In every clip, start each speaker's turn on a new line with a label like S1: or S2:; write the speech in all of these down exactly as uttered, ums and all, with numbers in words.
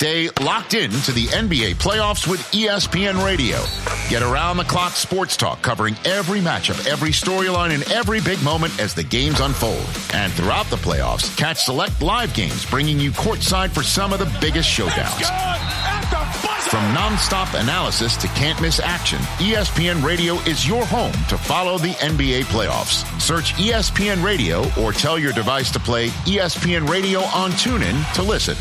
S1: Stay locked in to the N B A playoffs with E S P N Radio. Get around-the-clock sports talk covering every matchup, every storyline, and every big moment as the games unfold. And throughout the playoffs, catch select live games bringing you courtside for some of the biggest showdowns. From nonstop analysis to can't-miss action, E S P N Radio is your home to follow the N B A playoffs. Search E S P N Radio or tell your device to play E S P N Radio on TuneIn to listen.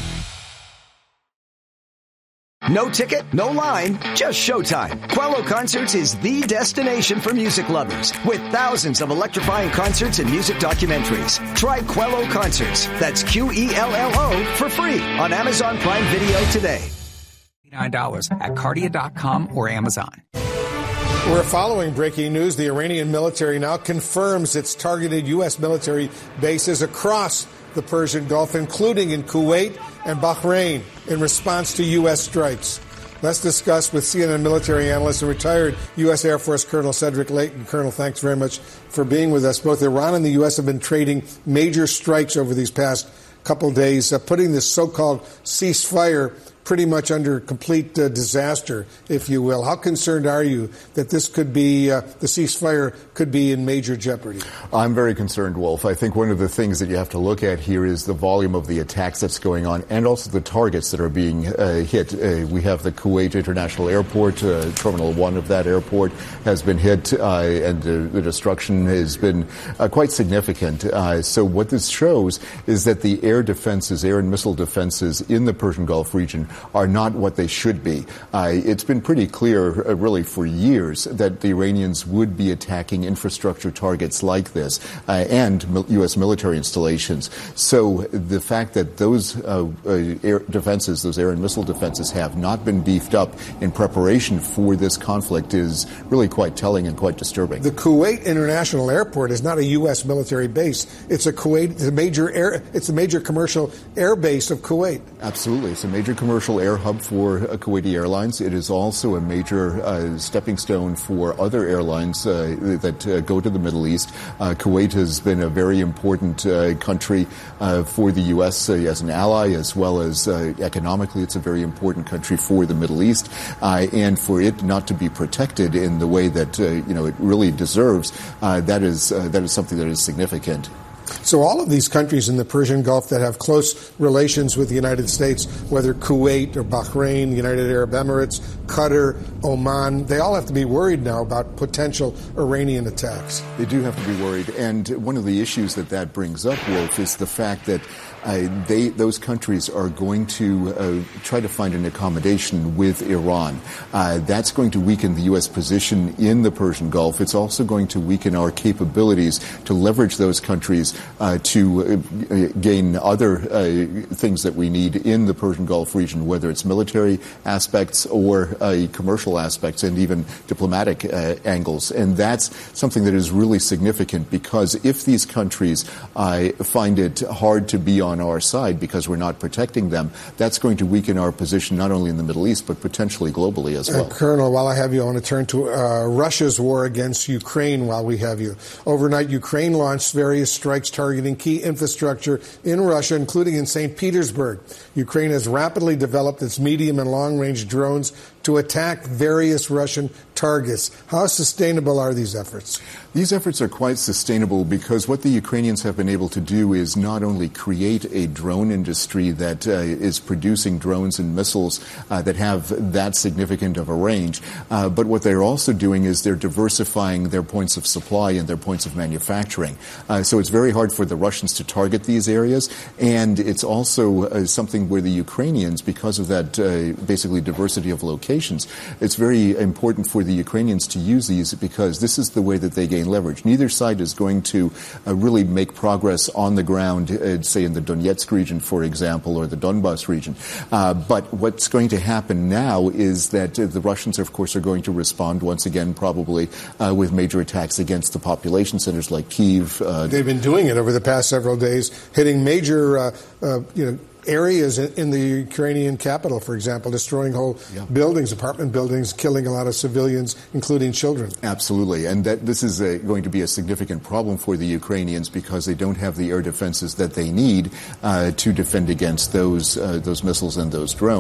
S2: No ticket, no line, just showtime. Quello Concerts is the destination for music lovers with thousands of electrifying concerts and music documentaries. Try Quello Concerts, that's Q E L L O, for free on Amazon Prime Video today.
S3: nine dollars at Cardia dot com or Amazon.
S4: We're following breaking news. The Iranian military now confirms its targeted U S military bases across the Persian Gulf, including in Kuwait and Bahrain, in response to U S strikes. Let's discuss with C N N military analyst and retired U S Air Force Colonel Cedric Leighton. Colonel, thanks very much for being with us. Both Iran and the U S have been trading major strikes over these past couple days, uh, putting this so-called ceasefire pretty much under complete uh, disaster, if you will. How concerned are you that this could be, uh, the ceasefire could be in major jeopardy?
S5: I'm very concerned, Wolf. I think one of the things that you have to look at here is the volume of the attacks that's going on and also the targets that are being uh, hit. Uh, we have the Kuwait International Airport. Uh, Terminal one of that airport has been hit, uh, and uh, the destruction has been uh, quite significant. Uh, so what this shows is that the air defenses, air and missile defenses in the Persian Gulf region are not what they should be. Uh, it's been pretty clear, uh, really, for years that the Iranians would be attacking infrastructure targets like this uh, and mil- U S military installations. So the fact that those uh, uh, air defenses, those air and missile defenses, have not been beefed up in preparation for this conflict is really quite telling and quite disturbing.
S4: The Kuwait International Airport is not a U S military base. It's a Kuwait, it's a major air, it's a major commercial air base of Kuwait.
S5: Absolutely, it's a major commercial air hub for uh, Kuwaiti Airlines. It is also a major uh, stepping stone for other airlines uh, that uh, go to the Middle East. Uh, Kuwait has been a very important uh, country uh, for the U S uh, as an ally, as well as uh, economically. It's a very important country for the Middle East, uh, and for it not to be protected in the way that uh, you know it really deserves, uh, that is uh, that is something that is significant.
S4: So all of these countries in the Persian Gulf that have close relations with the United States, whether Kuwait or Bahrain, the United Arab Emirates, Qatar, Oman, they all have to be worried now about potential Iranian attacks.
S5: They do have to be worried. And one of the issues that that brings up, Wolf, is the fact that Uh, they, those countries are going to uh, try to find an accommodation with Iran. Uh, that's going to weaken the U S position in the Persian Gulf. It's also going to weaken our capabilities to leverage those countries uh, to uh, gain other uh, things that we need in the Persian Gulf region, whether it's military aspects or uh, commercial aspects and even diplomatic uh, angles. And that's something that is really significant, because if these countries uh, find it hard to be on on our side because we're not protecting them, that's going to weaken our position not only in the Middle East, but potentially globally as well.
S4: Uh, Colonel, while I have you, I want to turn to uh, Russia's war against Ukraine while we have you. Overnight, Ukraine launched various strikes targeting key infrastructure in Russia, including in Saint Petersburg. Ukraine has rapidly developed its medium and long-range drones to attack various Russian targets. How sustainable are these efforts?
S5: These efforts are quite sustainable because what the Ukrainians have been able to do is not only create a drone industry that uh, is producing drones and missiles uh, that have that significant of a range, uh, but what they're also doing is they're diversifying their points of supply and their points of manufacturing. Uh, so it's very hard for the Russians to target these areas, and it's also uh, something where the Ukrainians, because of that uh, basically diversity of locations, it's very important for the Ukrainians to use these because this is the way that they gain leverage. Neither side is going to uh, really make progress on the ground, uh, say in the Donetsk region, for example, or the Donbas region. Uh, but what's going to happen now is that uh, the Russians, of course, are going to respond once again, probably uh, with major attacks against the population centers like Kyiv. Uh,
S4: They've been doing it over the past several days, hitting major, uh, uh, you know, areas in the Ukrainian capital, for example, destroying whole yeah. buildings, apartment buildings, killing a lot of civilians, including children.
S5: Absolutely. And that this is a, going to be a significant problem for the Ukrainians because they don't have the air defenses that they need uh, to defend against those uh, those missiles and those drones.